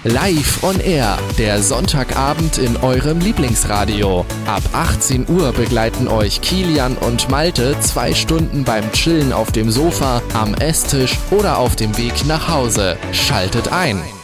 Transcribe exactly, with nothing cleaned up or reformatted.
Live on Air, der Sonntagabend in eurem Lieblingsradio. Ab achtzehn Uhr begleiten euch Kilian und Malte zwei Stunden beim Chillen auf dem Sofa, am Esstisch oder auf dem Weg nach Hause. Schaltet ein!